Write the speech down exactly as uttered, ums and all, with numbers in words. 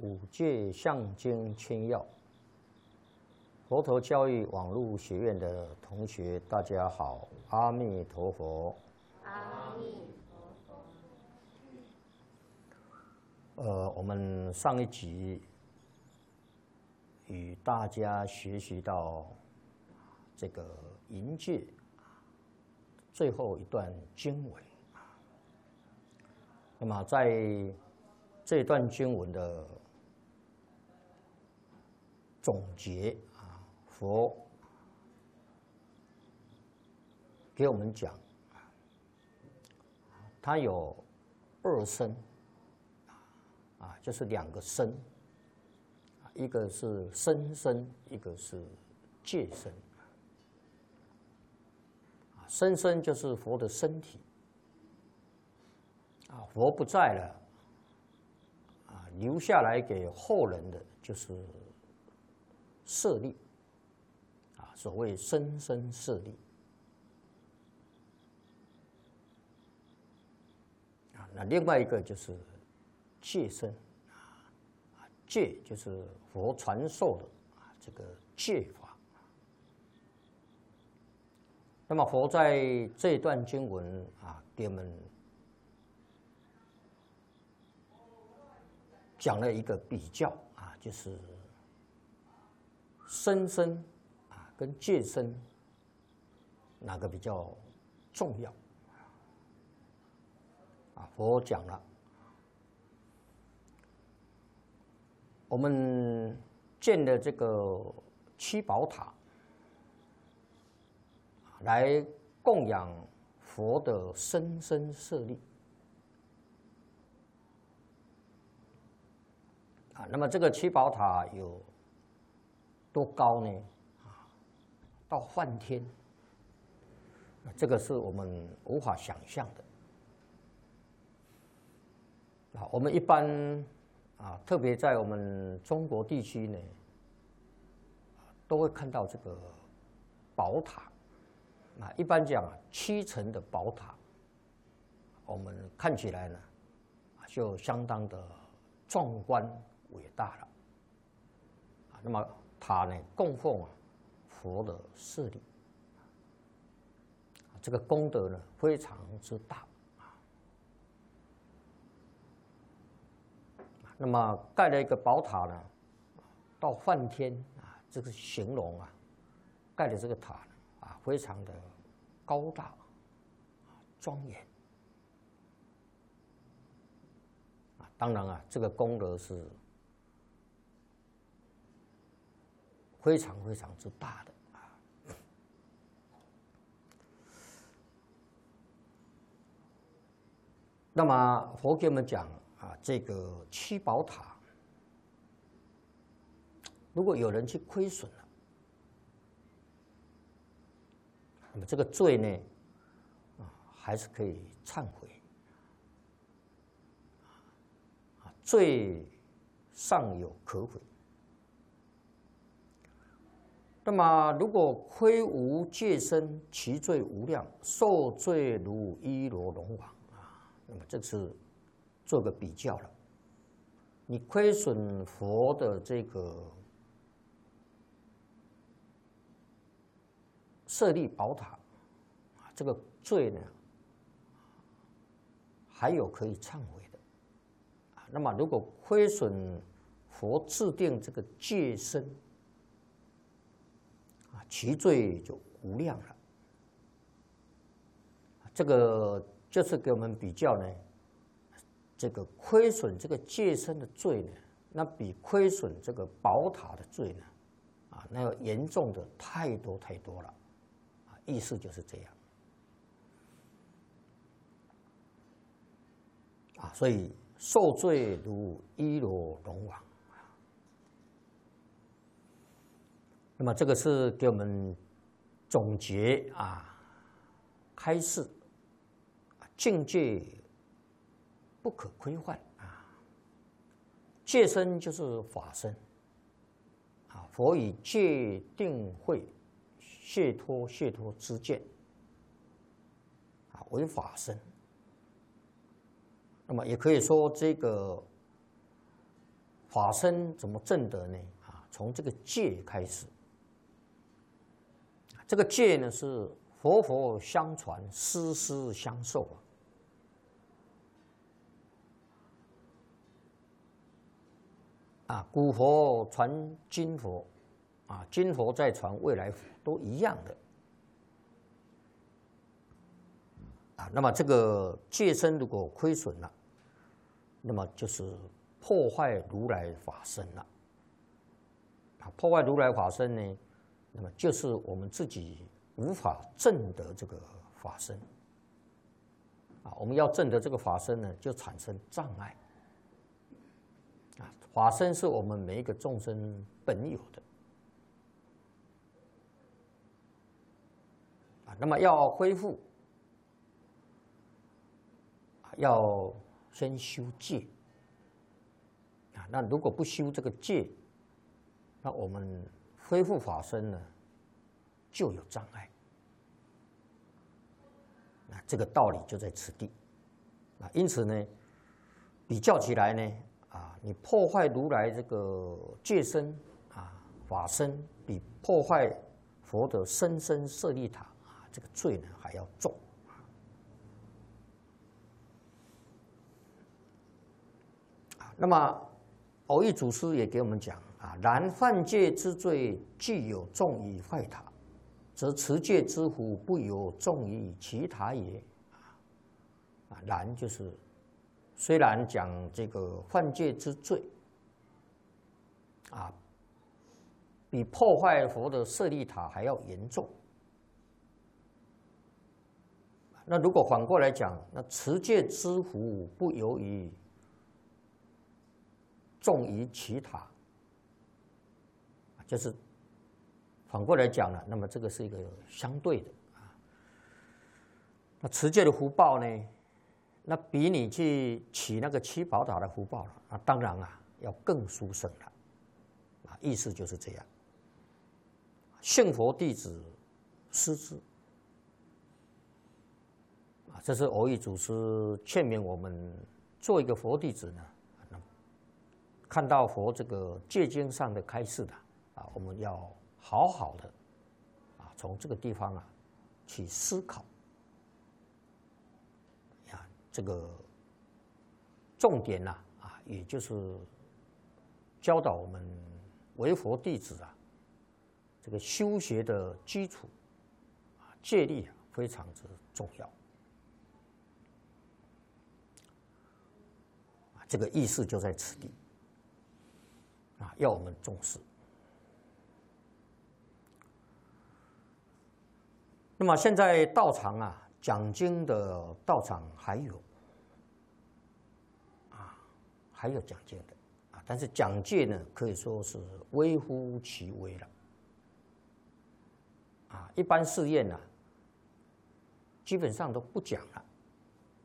五戒相经千要，佛陀教育网络学院的同学，大家好，阿弥陀佛。 阿弥陀佛。呃，我们上一集与大家学习到这个淫戒最后一段经文。那么在这段经文的总结啊，佛给我们讲，它有二身啊，就是两个身，一个是身身，一个是戒身。身身就是佛的身体啊，佛不在了。留下来给后人的就是舍利啊，所谓身身舍利啊。那另外一个就是戒身啊，戒就是佛传授的啊这个戒法。那么佛在这段经文啊，给我们讲了一个比较啊，就是身身啊跟戒身哪个比较重要啊？佛讲了，我们建的这个七宝塔来供养佛的身身舍利。啊，那么这个七宝塔有多高呢？啊，到梵天，这个是我们无法想象的。啊，我们一般啊，特别在我们中国地区呢，都会看到这个宝塔。啊，一般讲七层的宝塔，我们看起来呢，就相当的壮观伟大了啊！那么塔呢，供奉啊佛的舍利，这个功德呢非常之大啊。那么盖了一个宝塔呢，到梵天啊，这个形容啊，盖的这个塔呢啊，非常的高大、庄严啊。当然啊，这个功德是非常非常之大的啊！那么佛给我们讲啊，这个七宝塔，如果有人去亏损了，那么这个罪呢，啊，还是可以忏悔啊，罪尚有可悔。那么，如果亏无戒身，其罪无量，受罪如伊罗龙王啊。那么这是做个比较了。你亏损佛的这个舍利宝塔啊，这个罪呢，还有可以忏悔的啊。那么，如果亏损佛制定这个戒身，啊，其罪就无量了。这个就是给我们比较呢，这个亏损这个戒身的罪呢，那比亏损这个宝塔的罪呢，啊，那个严重的太多太多了，啊，意思就是这样。啊，所以受罪如伊罗龙王。那么这个是给我们总结啊，开示境界不可亏坏啊。戒身就是法身啊，佛以戒定慧解脱解脱之见啊为法身。那么也可以说这个法身怎么证得呢？啊，从这个戒开始。这个戒呢是佛佛相传，师师相授啊。啊，古佛传今佛，啊，今佛再传未来佛，都一样的。啊，那么这个戒身如果亏损了，那么就是破坏如来法身了。啊，破坏如来法身呢，那么就是我们自己无法证得这个法身。啊，我们要证得这个法身呢，就产生障碍。啊，法身是我们每一个众生本有的。啊，那么要恢复，要先修戒。啊，那如果不修这个戒，那我们恢复法身呢，就有障碍。那这个道理就在此地。啊，因此呢，比较起来呢，啊，你破坏如来这个戒身啊法身，比破坏佛的生生舍利塔啊这个罪呢还要重。啊，那么蕅益祖师也给我们讲啊，然犯戒之罪，既有重于坏塔，则持戒之福不有重于其他也。啊，然就是虽然讲这个犯戒之罪，啊，比破坏佛的舍利塔还要严重。那如果反过来讲，那持戒之福不由于重于其他，就是反过来讲了，那么这个是一个相对的啊。那持戒的福报呢，那比你去起那个七宝塔的福报了，那当然啊要更殊胜了，啊，意思就是这样。信佛弟子师之，啊，这是蕅益祖师劝勉我们做一个佛弟子呢。看到佛这个戒经上的开示的啊，我们要好好的啊，从这个地方啊去思考啊，这个重点呐 啊, 啊，也就是教导我们为佛弟子啊，这个修学的基础啊，戒律啊非常之重要啊，这个意思就在此地。啊，要我们重视。那么现在道场啊，讲经的道场还有，啊，还有讲经的啊，但是讲戒呢，可以说是微乎其微了。啊，一般寺院呢，基本上都不讲了。